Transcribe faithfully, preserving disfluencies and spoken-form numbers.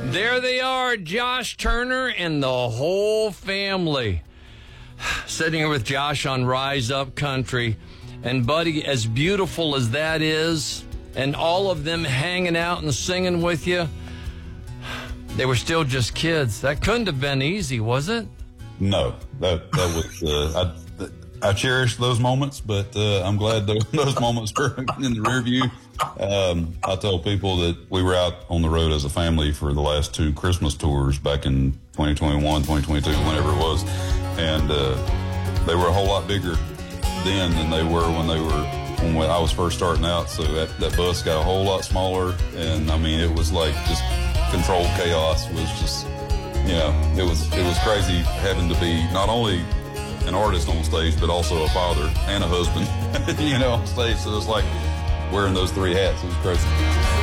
There they are, Josh Turner and the whole family. Sitting here with Josh on Rise Up Country. And, buddy, as beautiful as that is, and all of them hanging out and singing with you, they were still just kids. That couldn't have been easy, was it? No, that that was. Uh, I I cherish those moments, but uh, I'm glad those, those moments were in the rear view. Um, I told people that we were out on the road as a family for the last two Christmas tours back in twenty twenty-one, twenty twenty-two, whenever it was, and uh, they were a whole lot bigger then than they were when they were when I was first starting out. So that, that bus got a whole lot smaller, and I mean it was like just controlled chaos. It was just, you know, it was it was crazy having to be not only an artist on stage but also a father and a husband, you know, on stage. So it was like wearing those three hats. It was crazy.